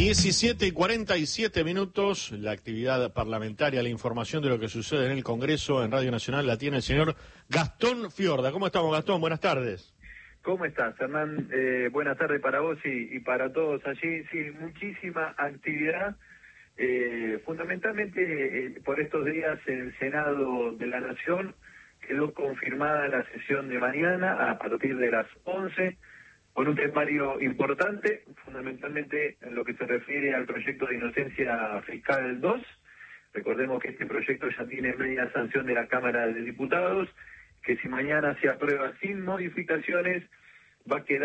17:47, la actividad parlamentaria, la información de lo que sucede en el Congreso, en Radio Nacional, la tiene el señor Gastón Fiorda. ¿Cómo estamos, Gastón? Buenas tardes. ¿Cómo estás, Hernán? Buenas tardes para vos y para todos allí. Sí, muchísima actividad, fundamentalmente por estos días en el Senado de la Nación quedó confirmada la sesión de mañana a partir de las 11, con un temario importante, fundamentalmente en lo que se refiere al proyecto de inocencia fiscal 2. Recordemos que este proyecto ya tiene media sanción de la Cámara de Diputados, que si mañana se aprueba sin modificaciones, va a quedar